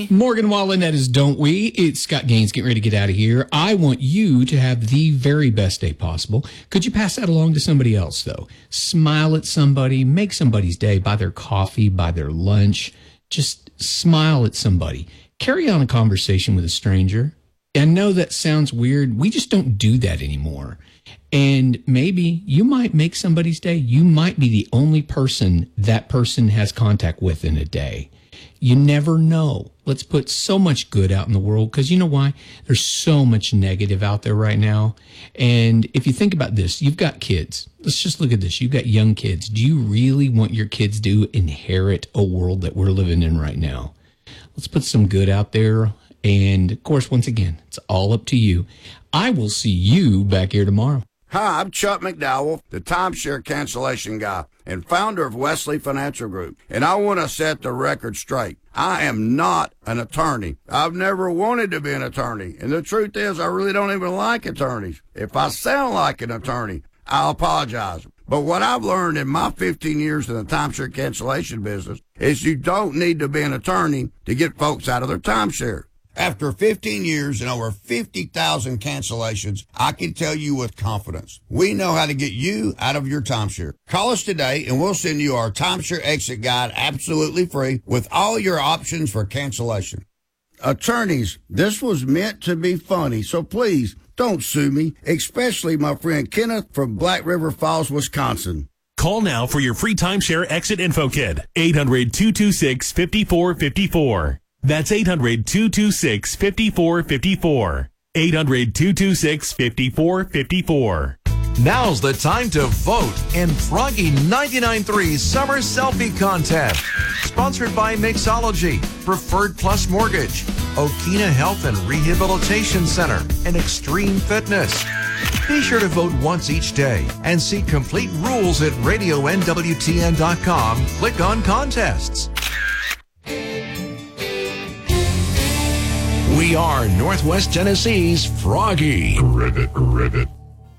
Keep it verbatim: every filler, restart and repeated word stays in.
we? Morgan Wallen, that is Don't We. It's Scott Gaines getting ready to get out of here. I want you to have the very best day possible. Could you pass that along to somebody else, though? Smile at somebody, make somebody's day, buy their coffee, buy their lunch. Just smile at somebody. Carry on a conversation with a stranger. I know that sounds weird. We just don't do that anymore. And maybe you might make somebody's day. You might be the only person that person has contact with in a day. You never know. Let's put so much good out in the world, because you know why? There's so much negative out there right now. And if you think about this, you've got kids. Let's just look at this. You've got young kids. Do you really want your kids to inherit a world that we're living in right now? Let's put some good out there. And, of course, once again, it's all up to you. I will see you back here tomorrow. Hi, I'm Chuck McDowell, the timeshare cancellation guy and founder of Wesley Financial Group. And I want to set the record straight. I am not an attorney. I've never wanted to be an attorney. And the truth is, I really don't even like attorneys. If I sound like an attorney, I'll apologize. But what I've learned in my fifteen years in the timeshare cancellation business is you don't need to be an attorney to get folks out of their timeshare. After fifteen years and over fifty thousand cancellations, I can tell you with confidence, we know how to get you out of your timeshare. Call us today and we'll send you our timeshare exit guide absolutely free with all your options for cancellation. Attorneys, this was meant to be funny, so please don't sue me, especially my friend Kenneth from Black River Falls, Wisconsin. Call now for your free timeshare exit info kit. eight hundred, two two six, five four five four. That's eight hundred, two two six, five four five four. eight hundred, two two six, five four five four. Now's the time to vote in Froggy ninety-nine point three's Summer Selfie Contest. Sponsored by Mixology, Preferred Plus Mortgage, Okina Health and Rehabilitation Center, and Extreme Fitness. Be sure to vote once each day and see complete rules at radio N W T N dot com. Click on Contests. We are Northwest Tennessee's Froggy. Ribbit, ribbit.